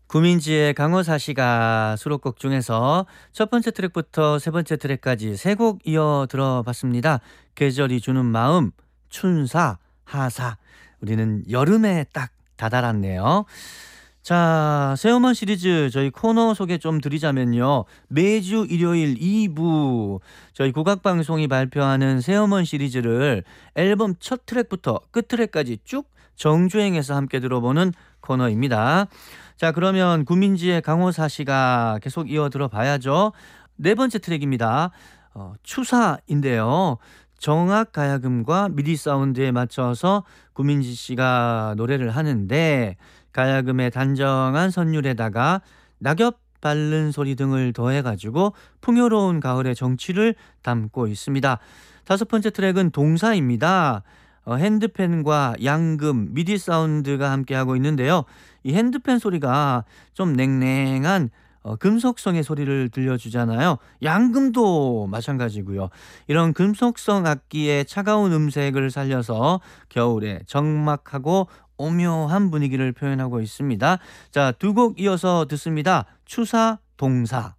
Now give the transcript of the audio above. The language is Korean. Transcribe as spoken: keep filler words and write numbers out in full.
구민지의 강호사시가 수록곡 중에서 첫 번째 트랙부터 세 번째 트랙까지 세 곡 이어 들어봤습니다. 계절이 주는 마음, 춘사, 하사. 우리는 여름에 딱 다다랐네요. 자, 새우먼 시리즈 저희 코너 소개 좀 드리자면요. 매주 일요일 이 부 저희 국악방송이 발표하는 새우먼 시리즈를 앨범 첫 트랙부터 끝 트랙까지 쭉 정주행해서 함께 들어보는 코너입니다. 자, 그러면 구민지의 강호사 씨가 계속 이어 들어봐야죠. 네 번째 트랙입니다. 어, 추사인데요. 정악 가야금과 미디 사운드에 맞춰서 구민지 씨가 노래를 하는데 가야금의 단정한 선율에다가 낙엽 밟는 소리 등을 더해가지고 풍요로운 가을의 정취를 담고 있습니다. 다섯 번째 트랙은 동사입니다. 어, 핸드펜과 양금, 미디 사운드가 함께하고 있는데요. 이 핸드펜 소리가 좀 냉랭한 어, 금속성의 소리를 들려주잖아요. 양금도 마찬가지고요. 이런 금속성 악기의 차가운 음색을 살려서 겨울에 적막하고 오묘한 분위기를 표현하고 있습니다. 자, 두 곡 이어서 듣습니다. 추사, 동사.